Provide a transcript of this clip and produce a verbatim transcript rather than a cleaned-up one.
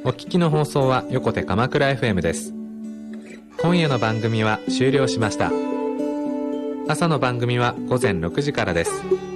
お聞きの放送は横手鎌倉 エフエム です。今夜の番組は終了しました。朝の番組はごぜんろくじからです。